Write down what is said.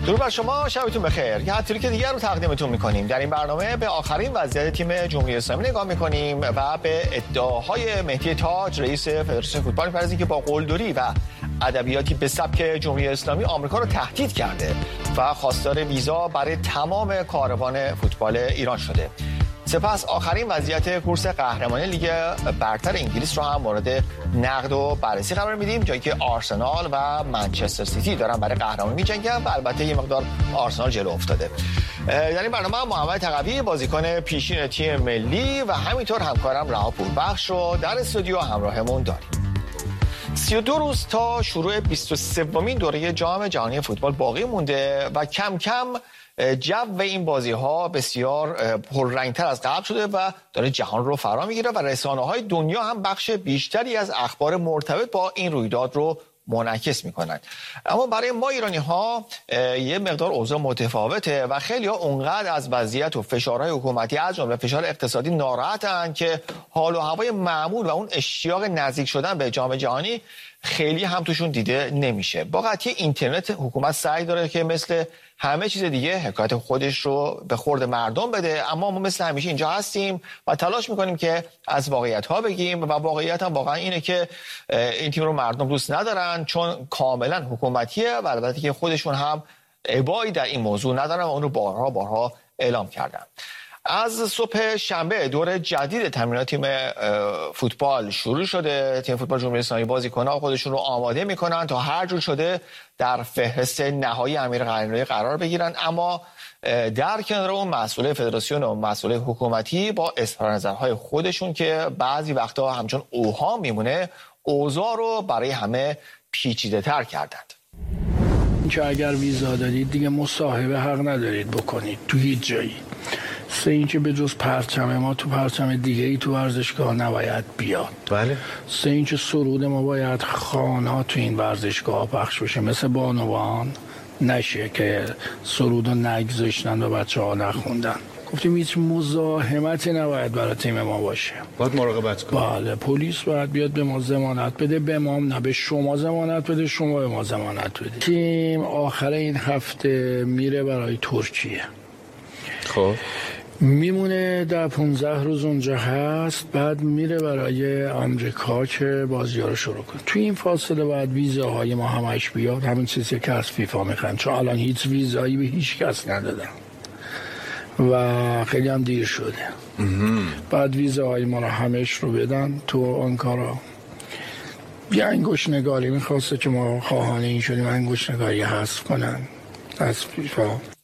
درود بر شما، شبتون بخیر. یه هتریک دیگر رو تقدیمتون می‌کنیم. در این برنامه به آخرین وضعیت تیم جمهوری اسلامی نگاه می‌کنیم و به ادعاهای مهدی تاج رئیس فدراسیون فوتبال می‌پردازیم که با قلدری و ادبیاتی به سبک جمهوری اسلامی آمریکا رو تهدید کرده و خواستار ویزا برای تمام کاروان فوتبال ایران شده. سپس آخرین وضعیت کورس قهرمانی لیگ برتر انگلیس رو هم مورد نقد و بررسی قرار میدیم، جایی که آرسنال و منچستر سیتی دارن برای قهرمانی می‌جنگن و البته یه مقدار آرسنال جلو افتاده. در این برنامه محمد تقوی بازیکن پیشین تیم ملی و همینطور همکارم رها پوربخش رو در استودیو همراهمون داریم. 32 روز تا شروع 23مین دوره جام جهانی فوتبال باقی مونده و کم کم جو این بازی ها بسیار پررنگتر از قبل شده و داره جهان رو فرا میگیره و رسانه های دنیا هم بخش بیشتری از اخبار مرتبط با این رویداد رو منعکس میکنن. اما برای ما ایرانی ها یه مقدار اوضاع متفاوته و خیلی ها اونقدر از وضعیت و فشارهای حکومتی از جمله فشار اقتصادی ناراحتن که حال و هوای معمول و اون اشتیاق نزدیک شدن به جام جهانی خیلی هم توشون دیده نمیشه. با قطعی اینترنت حکومت سعی داره که مثل همه چیز دیگه حکایت خودش رو به خورد مردم بده، اما ما مثل همیشه اینجا هستیم و تلاش میکنیم که از واقعیت ها بگیم و واقعیت هم واقعا اینه که این تیم رو مردم دوست ندارن چون کاملا حکومتیه و البته که خودشون هم ابایی در این موضوع ندارن و اون رو بارها اعلام کردن. از صبح شنبه دور جدید تمرینات تیم فوتبال شروع شده. تیم فوتبال جمهوری اسلامی بازیکن‌ها خودشون رو آماده میکنن تا هر جور شده در فهرست نهایی امیر قهرمانی قرار بگیرن، اما در کنار اون مسئول فدراسیون و مسئول حکومتی با اظهار نظرهای خودشون که بعضی وقتا همچون اوهام میمونه اوضاع رو برای همه پیچیده تر کردند. که اگر ویزا دارید دیگه مصاحبه حق ندارید بکنید تو هیچ جایی. سه اینکه به جز پرچم ما تو پرچم دیگه ای تو ورزشگاه نباید بیاد. بله. سه اینکه سرود ما باید خوانا تو این ورزشگاه پخش بشه، مثل بانوان نشه که سرود رو نگذاشتن و بچه ها نخوندن. گفتیم هیچ مزاحمتی نباید برای تیم ما باشه. باید مراقبت کنیم. بله، پلیس باید بیاد به ما ضمانت بده، به ما نه، به شما ضمانت بده، شما به ما ضمانت بده. تیم آخر این هفته میره برای ترکیه. خب میمونه در 15 روز اونجا هست، بعد میره برای آمریکا که بازی‌ها رو شروع کنه. توی این فاصله بعد ویزاهای ما همش بیاد، همین چیزی که از فیفا میخوان، چون الان هیچ ویزایی به هیچ کس ندادن و خیلی هم دیر شده. بعد ویزاهای ما رو همش رو بدن تو آنکارا. یه انگشت نگاری میخواسته که ما خواهان این شدیم انگشت نگاری حذف کنن از فیفا.